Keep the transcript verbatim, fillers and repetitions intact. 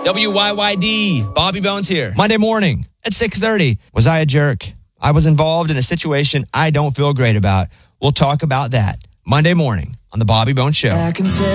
W Y Y D, Bobby Bones here. Monday morning at six thirty. Was I a jerk? I was involved in a situation I don't feel great about. We'll talk about that Monday morning on the Bobby Bones Show.